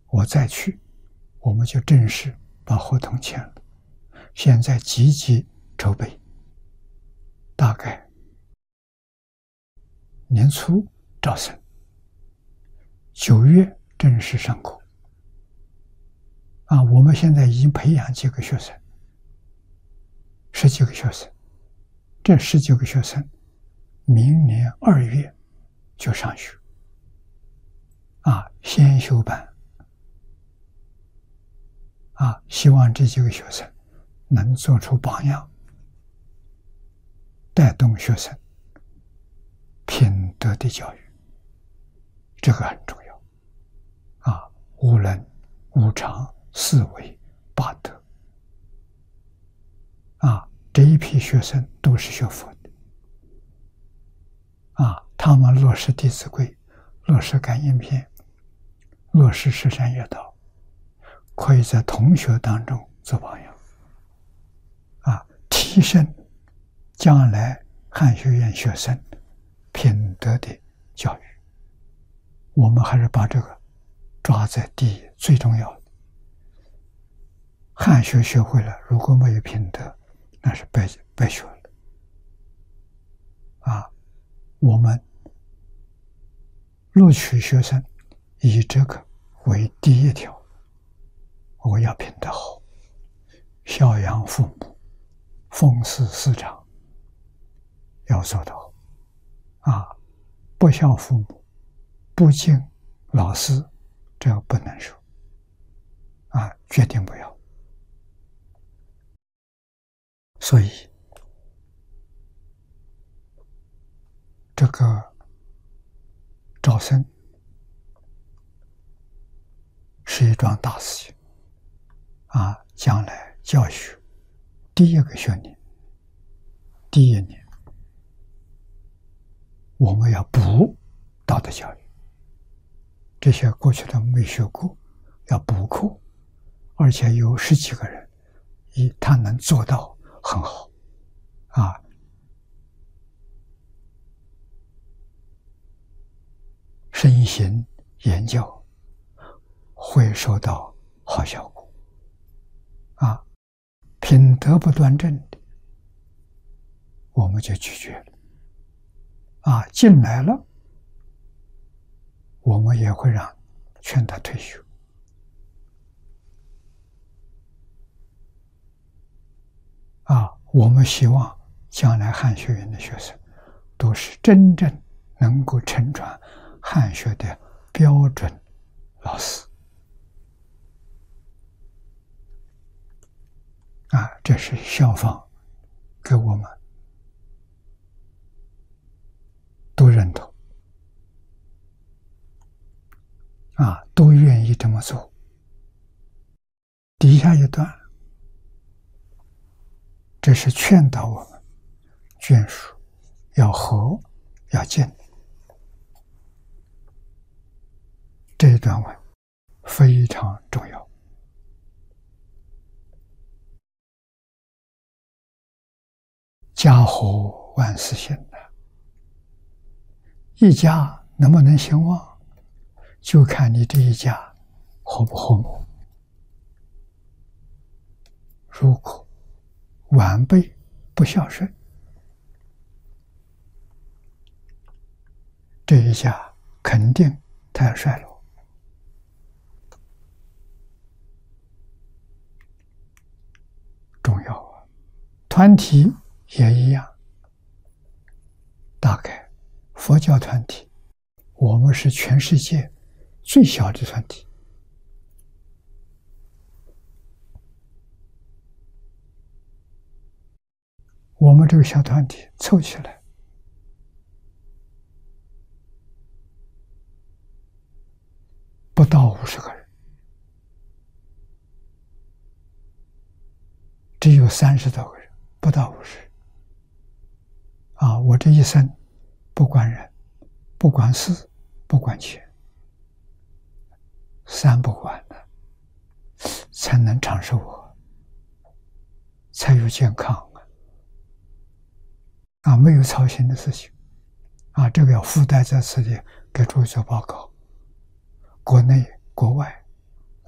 我再去，我们就正式把合同签了。现在积极筹备，大概年初招生，9月正式上课。我们现在已经培养几个学生，10几个学生，这10几个学生明年2月就上学，先修班，希望这几个学生能做出榜样，带动学生品德的教育，这个很重要。无能、无常、四维、八德，这一批学生都是学佛的，他们落实《弟子规》，落实《感应篇》，落实十善业道，可以在同学当中做榜样，提升将来汉学院学生品德的教育。我们还是把这个抓在第一，最重要的。汉学学会了，如果没有品德，那是白学了。我们录取学生以这个为第一条，我要品德好，孝养父母，奉事师长，要做到。不孝父母，不敬老师，这个不能说，决定不要。所以这个招生是一桩大事情，将来教学第一个学年，第1年，我们要补道德教育，这些过去的没学过，要补课，而且有10几个人，他能做到很好，身心研究会收到好效果，品德不端正的，我们就拒绝了，进来了，我们也会劝他退休，我们希望将来汉学院的学生都是真正能够承传汉学的标准老师，这是校方给我们都认同，都愿意这么做。底下一段，这是劝导我们眷属要和要敬，这一段文非常重要。家和万事兴，一家能不能兴旺，就看你这一家和不和睦。如果晚辈不孝顺，这一家肯定他要衰落。重要啊！团体也一样，大概佛教团体，我们是全世界最小的团体。我们这个小团体凑起来，不到50个人，只有30多个人，不到50。我这一生不管人，不管事，不管钱，3不管的，才能长寿才有健康没有操心的事情这个要附带在此地给诸位做报告，国内国外